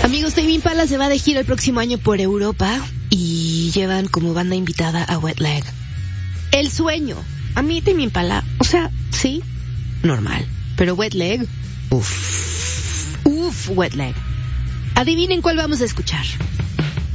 Amigos, Tame Impala se va de gira el próximo año por Europa y llevan como banda invitada a Wet Leg. El sueño. A mí Tame Impala, o sea, sí, normal. Pero Wet Leg, uf, Wet Leg. Adivinen cuál vamos a escuchar.